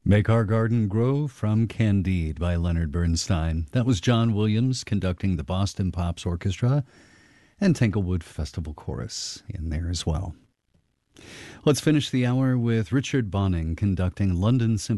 Make Our Garden Grow from Candide by Leonard Bernstein. That was John Williams conducting the Boston Pops Orchestra and Tanglewood Festival Chorus in there as well. Let's finish the hour with Richard Bonning conducting London Symphony